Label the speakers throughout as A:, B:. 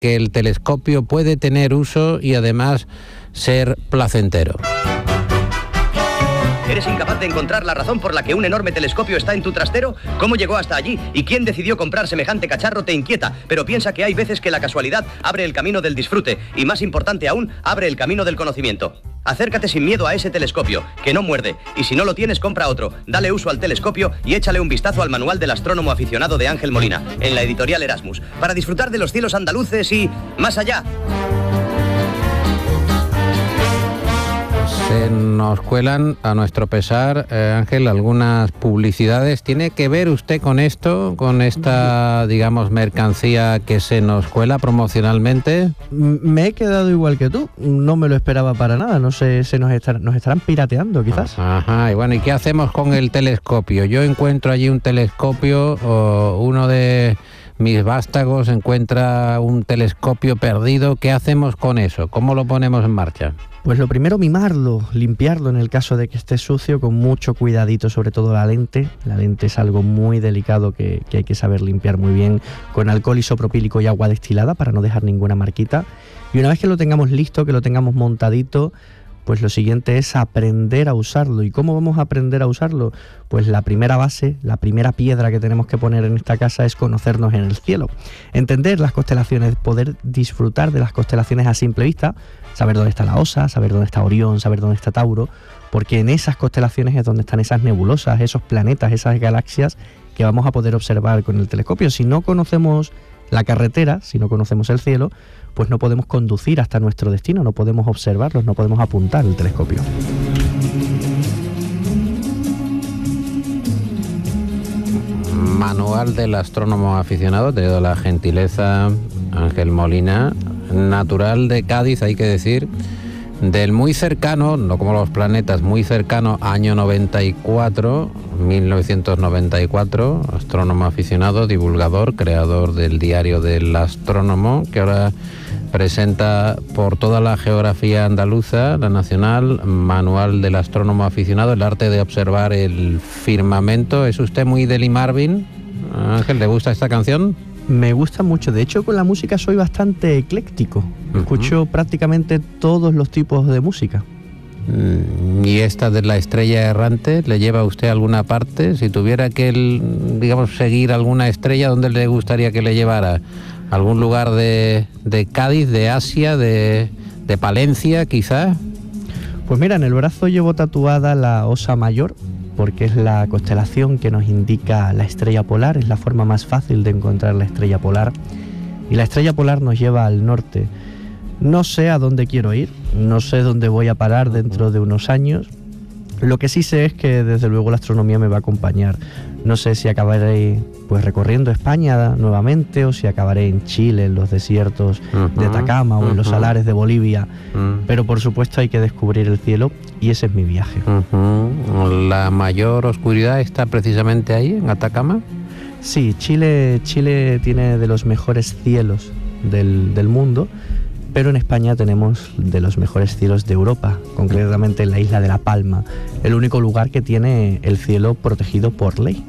A: que el telescopio puede tener uso y además ser placentero.
B: ¿Eres incapaz de encontrar la razón por la que un enorme telescopio está en tu trastero? ¿Cómo llegó hasta allí? ¿Y quién decidió comprar semejante cacharro? Te inquieta, pero piensa que hay veces que la casualidad abre el camino del disfrute y, más importante aún, abre el camino del conocimiento. Acércate sin miedo a ese telescopio, que no muerde, y si no lo tienes, compra otro. Dale uso al telescopio y échale un vistazo al manual del astrónomo aficionado de Ángel Molina, en la editorial Erasmus, para disfrutar de los cielos andaluces y más allá.
A: Se nos cuelan, a nuestro pesar, Ángel, algunas publicidades. ¿Tiene que ver usted con esto, con esta, digamos, mercancía que se nos cuela promocionalmente?
C: Me he quedado igual que tú, no me lo esperaba para nada, no sé, nos estarán pirateando quizás.
A: Ajá, y bueno, ¿y qué hacemos con el telescopio? Yo encuentro allí un telescopio, o uno de mis vástagos encuentra un telescopio perdido. ¿Qué hacemos con eso? ¿Cómo lo ponemos en marcha?
C: Pues lo primero, mimarlo, limpiarlo en el caso de que esté sucio, con mucho cuidadito, sobre todo la lente. La lente es algo muy delicado que hay que saber limpiar muy bien con alcohol isopropílico y agua destilada para no dejar ninguna marquita. Y una vez que lo tengamos listo, que lo tengamos montadito, pues lo siguiente es aprender a usarlo. ¿Y cómo vamos a aprender a usarlo? Pues la primera base, la primera piedra que tenemos que poner en esta casa es conocernos en el cielo. Entender las constelaciones, poder disfrutar de las constelaciones a simple vista, saber dónde está la Osa, saber dónde está Orión, saber dónde está Tauro, porque en esas constelaciones es donde están esas nebulosas, esos planetas, esas galaxias que vamos a poder observar con el telescopio. Si no conocemos la carretera, si no conocemos el cielo, pues no podemos conducir hasta nuestro destino, no podemos observarlos, no podemos apuntar el telescopio.
A: Manual del astrónomo aficionado, te doy la gentileza, Ángel Molina, natural de Cádiz, hay que decir, del muy cercano, no como los planetas, muy cercano año 1994, astrónomo aficionado, divulgador, creador del Diario del Astrónomo, que ahora presenta por toda la geografía andaluza, la nacional, Manual del Astrónomo Aficionado, el arte de observar el firmamento. ¿Es usted muy de Lee Marvin? Ángel, ¿le gusta esta canción?
C: Me gusta mucho, de hecho con la música soy bastante ecléctico, escucho prácticamente todos los tipos de música.
A: ¿Y esta de la estrella errante le lleva a usted a alguna parte? Si tuviera que, digamos, seguir alguna estrella, ¿dónde le gustaría que le llevara? ¿Algún lugar de Cádiz, de Asia, de Palencia, quizá?
C: Pues mira, en el brazo llevo tatuada la Osa Mayor, porque es la constelación que nos indica la estrella polar, es la forma más fácil de encontrar la estrella polar. Y la estrella polar nos lleva al norte. No sé a dónde quiero ir, no sé dónde voy a parar dentro de unos años. Lo que sí sé es que desde luego la astronomía me va a acompañar. No sé si acabaré pues recorriendo España nuevamente o si acabaré en Chile, en los desiertos de Atacama o en los salares de Bolivia. Pero por supuesto hay que descubrir el cielo y ese es mi viaje.
A: ¿La mayor oscuridad está precisamente ahí, en Atacama?
C: Sí, Chile tiene de los mejores cielos del mundo, pero en España tenemos de los mejores cielos de Europa, concretamente en la isla de La Palma, el único lugar que tiene el cielo protegido por ley.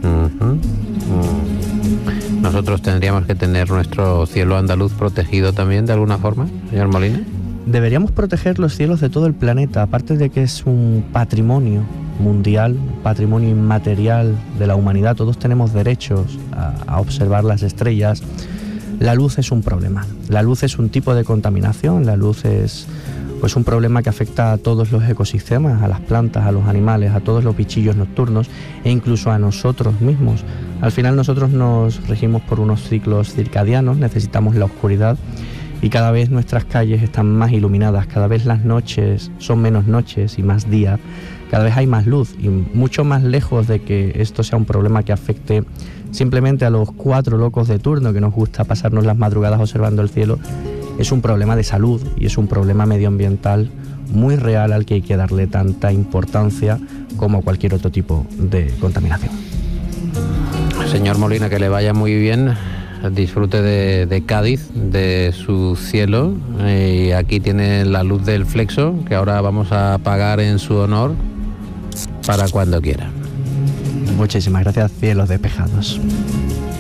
A: ¿Nosotros tendríamos que tener nuestro cielo andaluz protegido también de alguna forma, señor Molina?
C: Deberíamos proteger los cielos de todo el planeta, aparte de que es un patrimonio mundial, patrimonio inmaterial de la humanidad. Todos tenemos derechos a observar las estrellas. La luz es un problema, la luz es un tipo de contaminación, la luz es pues un problema que afecta a todos los ecosistemas, a las plantas, a los animales, a todos los bichillos nocturnos e incluso a nosotros mismos. Al final nosotros nos regimos por unos ciclos circadianos, necesitamos la oscuridad y cada vez nuestras calles están más iluminadas, cada vez las noches son menos noches y más días, cada vez hay más luz y mucho más lejos de que esto sea un problema que afecte simplemente a los 4 locos de turno que nos gusta pasarnos las madrugadas observando el cielo. Es un problema de salud y es un problema medioambiental muy real al que hay que darle tanta importancia como cualquier otro tipo de contaminación.
A: Señor Molina, que le vaya muy bien, disfrute de Cádiz, de su cielo, y aquí tiene la luz del Flexo, que ahora vamos a apagar en su honor para cuando quiera.
C: Muchísimas gracias, cielos despejados.